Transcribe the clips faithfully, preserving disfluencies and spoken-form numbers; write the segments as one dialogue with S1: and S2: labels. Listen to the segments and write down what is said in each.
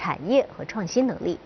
S1: 产业和创新能力。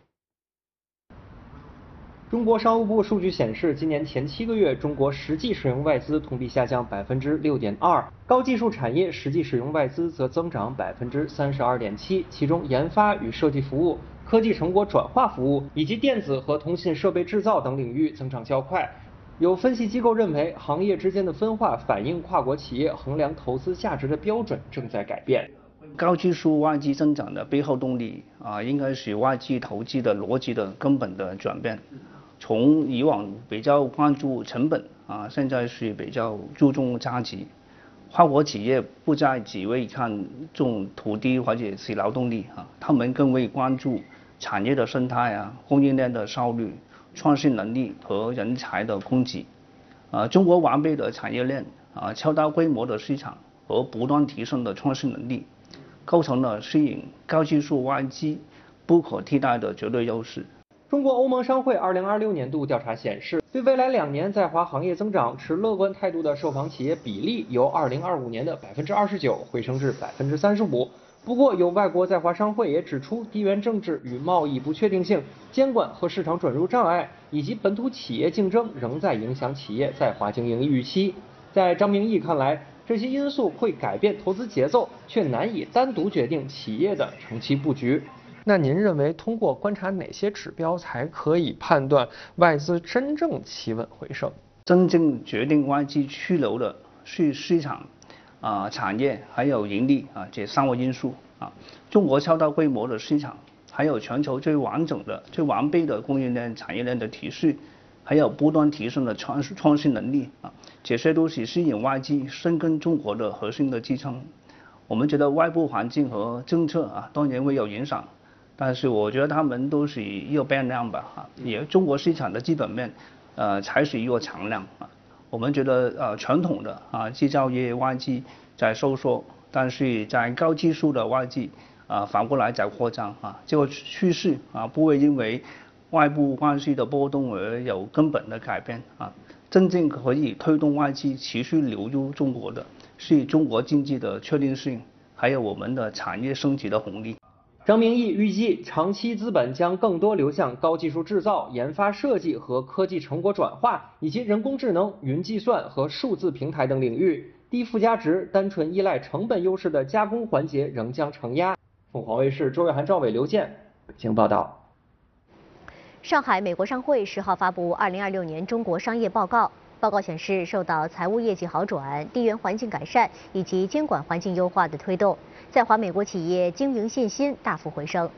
S2: 中国商务部数据显示，今年前七个月，中国实际使用外资同比下降百分之六点二，高技术产业实际使用外资则增长百分之三十二点七，其中研发与设计服务、科技成果转化服务以及电子和通信设备制造等领域增长较快。有分析机构认为，行业之间的分化反映跨国企业衡量投资价值的标准正在改变。
S3: 高技术外资增长的背后动力啊，应该是外资投资的逻辑的根本的转变。从以往比较关注成本啊，现在是比较注重价值。跨国企业不再只为看重土地或者是劳动力啊，他们更为关注产业的生态啊、供应链的效率、创新能力和人才的供给。啊，中国完备的产业链啊、超大规模的市场和不断提升的创新能力，构成了吸引高技术外资不可替代的绝对优势。
S2: 中国欧盟商会二零二六年度调查显示，对未来两年在华行业增长持乐观态度的受访企业比例由二零二五年的百分之二十九回升至百分之三十五。不过，有外国在华商会也指出，地缘政治与贸易不确定性、监管和市场准入障碍，以及本土企业竞争仍在影响企业在华经营预期。在张明义看来，这些因素会改变投资节奏，却难以单独决定企业的长期布局。那您认为通过观察哪些指标才可以判断外资真正企稳回升？
S3: 真正决定外资去留的是市场、啊、呃、产业还有盈利啊这三个因素啊。中国超大规模的市场，还有全球最完整的、最完备的供应链产业链的体系，还有不断提升的创创新能力啊，这些都是吸引外资深耕中国的核心的支撑。我们觉得外部环境和政策啊当然会有影响。但是我觉得他们都是一个变量吧，啊，也中国市场的基本面，呃，才是一个常量啊。我们觉得呃传统的啊制造业外资在收缩，但是在高技术的外资啊反过来在扩张啊，这个趋势啊不会因为外部关系的波动而有根本的改变啊。真正可以推动外资持续流入中国的是中国经济的确定性，还有我们的产业升级的红利。
S2: 张明义预计，长期资本将更多流向高技术制造、研发设计和科技成果转化，以及人工智能、云计算和数字平台等领域。低附加值、单纯依赖成本优势的加工环节仍将承压。凤凰卫视周月涵、赵伟、刘健北京报道。
S1: 上海美国商会十号发布二零二六年中国商业报告。报告显示，受到财务业绩好转、地缘环境改善以及监管环境优化的推动，在华美国企业经营信心大幅回升。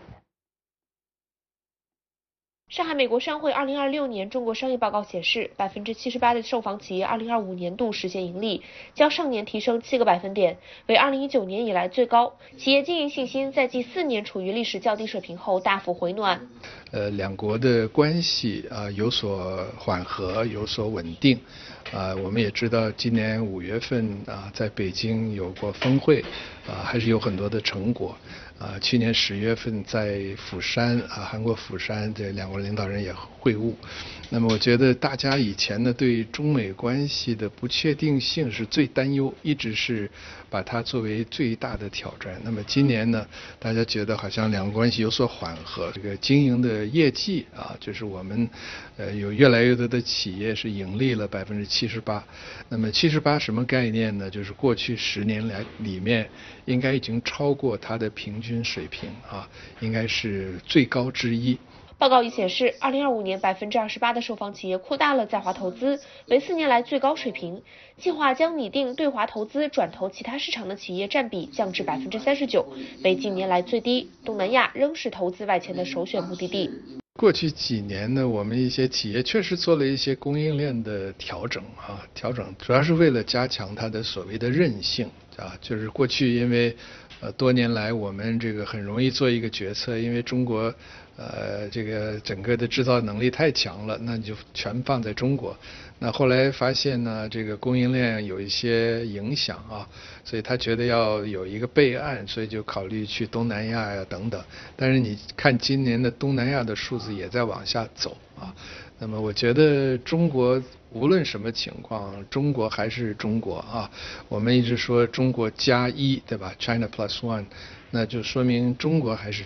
S4: 上海美国商会二零二六年中国商业报告显示，百分之七十八的受访企业二零二五年度实现盈利，较上年提升七个百分点，为二零一九年以来最高。企业经营信心在继四年处于历史较低水平后大幅回暖。
S5: 呃，两国的关系啊、呃、有所缓和，有所稳定。啊、呃，我们也知道今年五月份啊、呃，在北京有过峰会，啊、呃，还是有很多的成果。啊、呃，去年十月份在釜山啊，韩国釜山这两国领导人也会晤。那么我觉得大家以前呢对中美关系的不确定性是最担忧，一直是把它作为最大的挑战。那么今年呢，大家觉得好像两个关系有所缓和，这个经营的业绩啊，就是我们呃有越来越多的企业是盈利了百分之七十八。那么七十八什么概念呢？就是过去十年来里面应该已经超过它的平均水平啊，应该是最高之一。
S4: 报告已显示，二零二五年百分之二十八的受访企业扩大了在华投资，为四年来最高水平。计划将拟定对华投资转投其他市场的企业占比降至百分之三十九，为近年来最低。东南亚仍是投资外迁的首选目的地。
S5: 过去几年呢，我们一些企业确实做了一些供应链的调整啊，调整主要是为了加强它的所谓的韧性啊，就是过去因为呃多年来我们这个很容易做一个决策，因为中国呃这个整个的制造能力太强了，那就全放在中国。那后来发现呢，这个供应链有一些影响啊，所以他觉得要有一个备案，所以就考虑去东南亚呀等等。但是你看今年的东南亚的数字也在往下走啊。那么我觉得中国无论什么情况，中国还是中国啊。我们一直说中国加一，对吧 ？China plus one， 那就说明中国还是